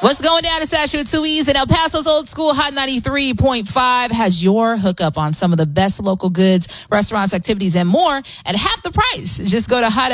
What's going down in Statue of 2 E's and El Paso's Old School Hot 93.5 has your hookup on some of the best local goods, restaurants, activities, and more at half the price. Just go to Hot